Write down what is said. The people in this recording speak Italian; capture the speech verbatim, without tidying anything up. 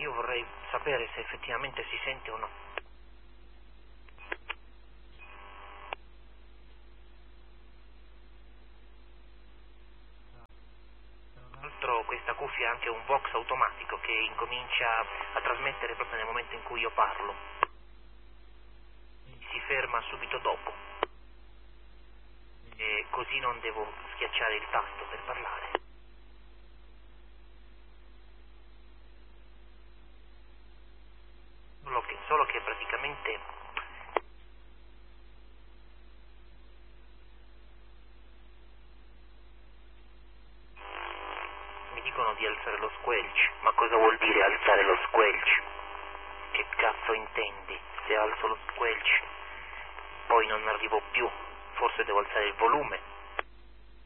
io vorrei sapere se effettivamente si sente o no. Tra l'altro questa cuffia ha anche un vox automatico che incomincia a trasmettere proprio nel momento in cui io parlo. Si ferma subito dopo. E così non devo schiacciare il tasto per parlare. Solo che, solo che praticamente mi dicono di alzare lo squelch. Ma cosa vuol dire alzare lo squelch? Che cazzo intendi? Se alzo lo squelch poi non arrivo più, forse devo alzare il volume.